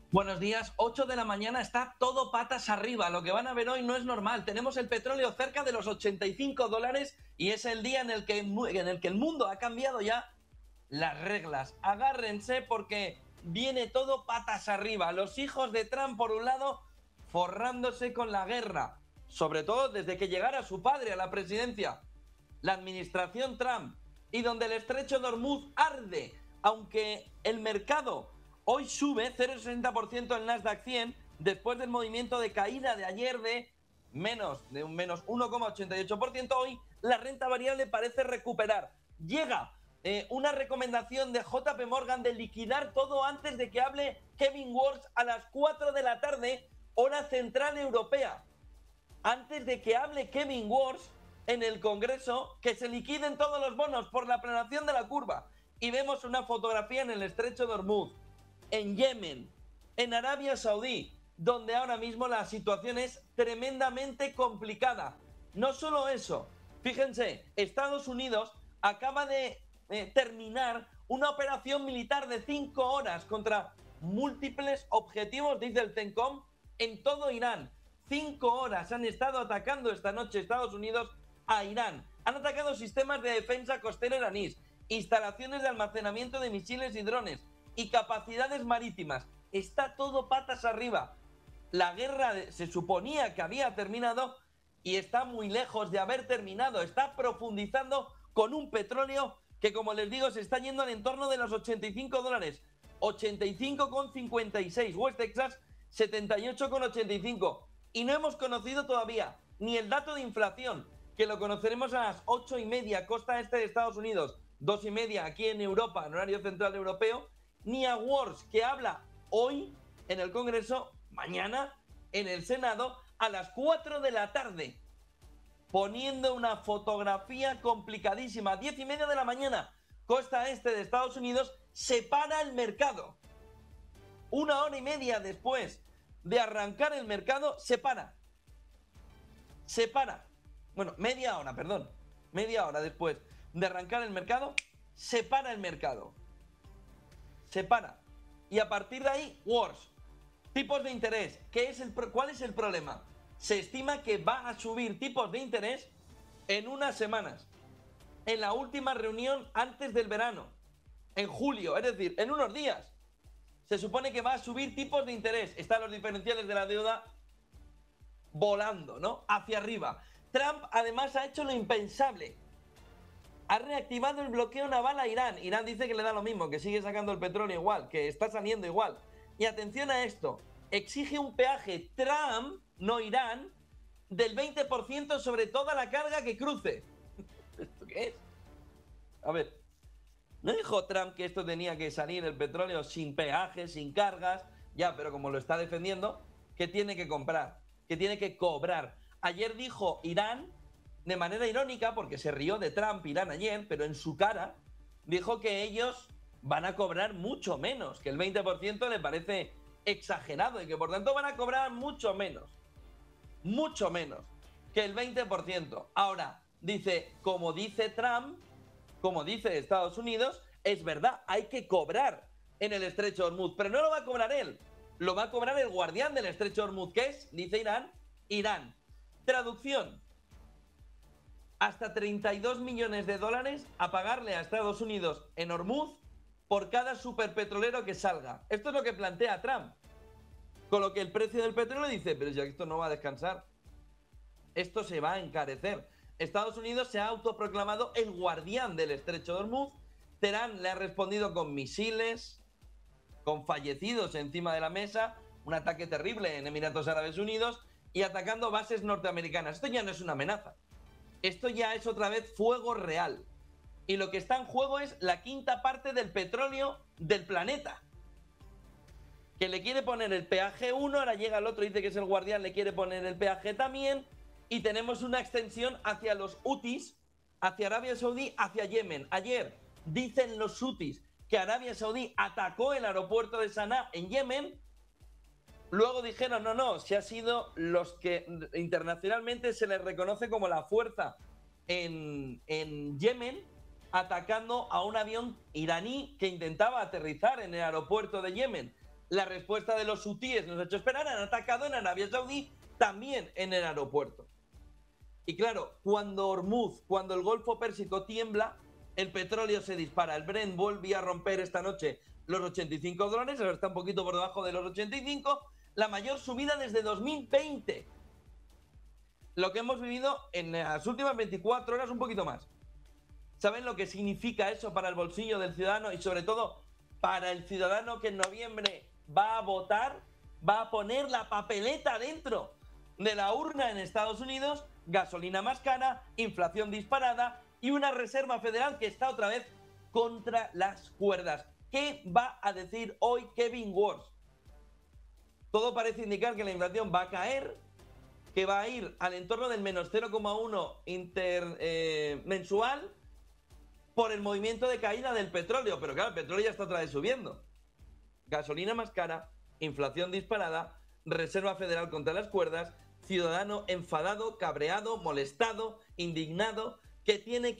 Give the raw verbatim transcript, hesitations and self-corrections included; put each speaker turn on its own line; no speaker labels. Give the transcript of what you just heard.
Buenos días, ocho de la mañana, está todo patas arriba. Lo que van a ver hoy no es normal. Tenemos el petróleo cerca de los ochenta y cinco dólares y es el día en el que, en el, que el mundo ha cambiado ya las reglas. Agárrense porque viene todo patas arriba. Los hijos de Trump, por un lado, forrándose con la guerra, sobre todo desde que llegara su padre a la presidencia. La administración Trump y donde el estrecho de Hormuz arde, aunque el mercado hoy sube cero coma sesenta por ciento el Nasdaq cien después del movimiento de caída de ayer de menos de un menos uno coma ochenta y ocho por ciento. Hoy la renta variable parece recuperar. Llega eh, una recomendación de J P Morgan de liquidar todo antes de que hable Kevin Warsh a las cuatro de la tarde, hora central europea. Antes de que hable Kevin Warsh en el Congreso, que se liquiden todos los bonos por la aplanación de la curva. Y vemos una fotografía en el estrecho de Hormuz, en Yemen, en Arabia Saudí, donde ahora mismo la situación es tremendamente complicada. No solo eso, fíjense, Estados Unidos acaba de eh, terminar una operación militar de cinco horas contra múltiples objetivos, dice el CENTCOM, en todo Irán. Cinco horas han estado atacando esta noche Estados Unidos a Irán. Han atacado sistemas de defensa costera iraníes, instalaciones de almacenamiento de misiles y drones y capacidades marítimas. Está todo patas arriba. La guerra se suponía que había terminado y está muy lejos de haber terminado. Está profundizando con un petróleo que, como les digo, se está yendo al entorno de los ochenta y cinco dólares. ochenta y cinco coma cincuenta y seis. West Texas, setenta y ocho coma ochenta y cinco. Y no hemos conocido todavía ni el dato de inflación, que lo conoceremos a las ocho y media, costa este de Estados Unidos, dos y media aquí en Europa, en horario central europeo, ni a Warsh, que habla hoy en el Congreso, mañana en el Senado, a las cuatro de la tarde, poniendo una fotografía complicadísima. Diez y media de la mañana, costa este de Estados Unidos, se para el mercado. Una hora y media después de arrancar el mercado, se para. Se para. Bueno, media hora, perdón. Media hora después de arrancar el mercado, se para el mercado. Se para. Y a partir de ahí, Warsh. Tipos de interés. ¿Qué es el pro- ¿Cuál es el problema? Se estima que va a subir tipos de interés en unas semanas. En la última reunión antes del verano. En julio, es decir, en unos días. Se supone que va a subir tipos de interés. Están los diferenciales de la deuda volando, ¿no? Hacia arriba. Trump además ha hecho lo impensable. Ha reactivado el bloqueo naval a Irán. Irán dice que le da lo mismo, que sigue sacando el petróleo igual, que está saliendo igual. Y atención a esto, exige un peaje Trump, no Irán, del veinte por ciento sobre toda la carga que cruce. ¿Esto qué es? A ver, ¿no dijo Trump que esto tenía que salir el petróleo sin peaje, sin cargas? Ya, pero como lo está defendiendo, ¿qué tiene que comprar? ¿Qué tiene que cobrar? Ayer dijo Irán, de manera irónica, porque se rió de Trump Irán ayer, pero en su cara dijo que ellos van a cobrar mucho menos, que el veinte por ciento le parece exagerado y que por tanto van a cobrar mucho menos, mucho menos que el veinte por ciento. Ahora, dice, como dice Trump, como dice Estados Unidos, es verdad, hay que cobrar en el estrecho de Hormuz, pero no lo va a cobrar él, lo va a cobrar el guardián del estrecho de Hormuz, que es, dice Irán, Irán. Traducción: hasta treinta y dos millones de dólares a pagarle a Estados Unidos en Hormuz por cada superpetrolero que salga. Esto es lo que plantea Trump. Con lo que el precio del petróleo dice, pero ya esto no va a descansar. Esto se va a encarecer. Estados Unidos se ha autoproclamado el guardián del estrecho de Hormuz. Teherán le ha respondido con misiles, con fallecidos encima de la mesa, un ataque terrible en Emiratos Árabes Unidos y atacando bases norteamericanas. Esto ya no es una amenaza. Esto ya es otra vez fuego real. Y lo que está en juego es la quinta parte del petróleo del planeta. Que le quiere poner el peaje uno, ahora llega el otro, dice que es el guardián, le quiere poner el peaje también. Y tenemos una extensión hacia los hutis, hacia Arabia Saudí, hacia Yemen. Ayer dicen los hutis que Arabia Saudí atacó el aeropuerto de Sanaa en Yemen. Luego dijeron, no, no, si ha sido los que internacionalmente se les reconoce como la fuerza en, en Yemen, atacando a un avión iraní que intentaba aterrizar en el aeropuerto de Yemen. La respuesta de los hutíes nos ha hecho esperar, han atacado en Arabia Saudí, también en el aeropuerto. Y claro, cuando Hormuz, cuando el Golfo Pérsico tiembla, el petróleo se dispara. El Brent volvió a romper esta noche los ochenta y cinco dólares, ahora está un poquito por debajo de los ochenta y cinco, la mayor subida desde dos mil veinte. Lo que hemos vivido en las últimas veinticuatro horas, un poquito más. ¿Saben lo que significa eso para el bolsillo del ciudadano y sobre todo para el ciudadano que en noviembre va a votar, va a poner la papeleta dentro de la urna en Estados Unidos? Gasolina más cara, inflación disparada y una Reserva Federal que está otra vez contra las cuerdas. ¿Qué va a decir hoy Kevin Warsh? Todo parece indicar que la inflación va a caer, que va a ir al entorno del menos cero coma uno inter, eh, mensual por el movimiento de caída del petróleo. Pero claro, el petróleo ya está otra vez subiendo. Gasolina más cara, inflación disparada, Reserva Federal contra las cuerdas, ciudadano enfadado, cabreado, molestado, indignado, que tiene